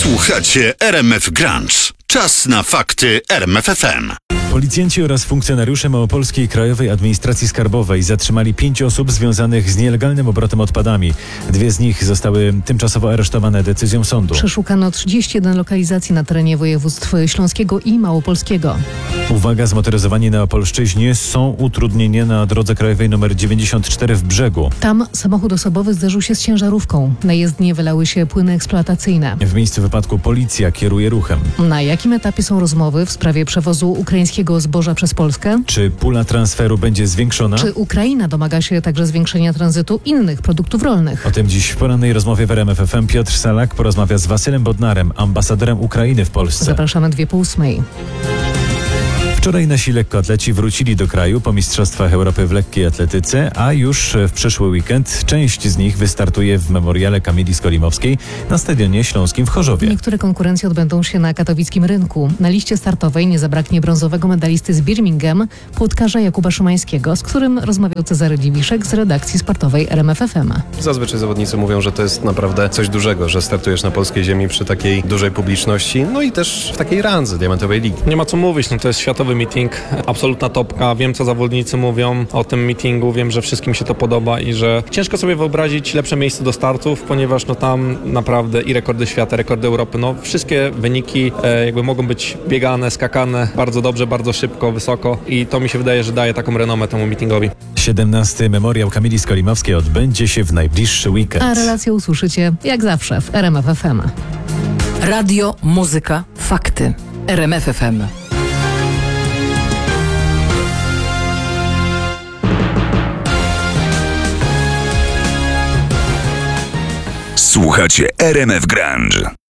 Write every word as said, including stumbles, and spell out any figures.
Słuchacie R M F Grunge. Czas na fakty R M F F M. Policjanci oraz funkcjonariusze Małopolskiej Krajowej Administracji Skarbowej zatrzymali pięć osób związanych z nielegalnym obrotem odpadami. Dwie z nich zostały tymczasowo aresztowane decyzją sądu. Przeszukano trzydzieści jeden lokalizacji na terenie województw śląskiego i małopolskiego. Uwaga, zmotoryzowani na Opolszczyźnie są utrudnienia na drodze krajowej nr dziewięćdziesiąt cztery w Brzegu. Tam samochód osobowy zderzył się z ciężarówką. Na jezdnię wylały się płyny eksploatacyjne. W miejscu wypadku policja kieruje ruchem. Na jakim etapie są rozmowy w sprawie przewozu ukraińskiego zboża przez Polskę? Czy pula transferu będzie zwiększona? Czy Ukraina domaga się także zwiększenia tranzytu innych produktów rolnych? O tym dziś w porannej rozmowie w R M F F M Piotr Salak porozmawia z Wasylem Bodnarem, ambasadorem Ukrainy w Polsce. Zapraszamy dwie po ósmej. Wczoraj nasi lekkoatleci wrócili do kraju po Mistrzostwach Europy w lekkiej atletyce, a już w przyszły weekend część z nich wystartuje w memoriale Kamili Skolimowskiej na Stadionie Śląskim w Chorzowie. Niektóre konkurencje odbędą się na katowickim rynku. Na liście startowej nie zabraknie brązowego medalisty z Birmingham, płotkarza Jakuba Szymańskiego, z którym rozmawiał Cezary Dziwiszek z redakcji sportowej R M F F M. Zazwyczaj zawodnicy mówią, że to jest naprawdę coś dużego, że startujesz na polskiej ziemi przy takiej dużej publiczności, no i też w takiej randze Diamentowej Ligi. Nie ma co mówić, no to jest światowy meeting, absolutna topka. Wiem, co zawodnicy mówią o tym meetingu, wiem, że wszystkim się to podoba i że ciężko sobie wyobrazić lepsze miejsce do startów, ponieważ no tam naprawdę i rekordy świata, rekordy Europy, no wszystkie wyniki e, jakby mogą być biegane, skakane bardzo dobrze, bardzo szybko, wysoko i to mi się wydaje, że daje taką renomę temu meetingowi. siedemnasty Memoriał Kamili Skolimowskiej odbędzie się w najbliższy weekend. A relacje usłyszycie jak zawsze w R M F F M. Radio, muzyka, fakty. R M F F M. Słuchacie R M F Grunge.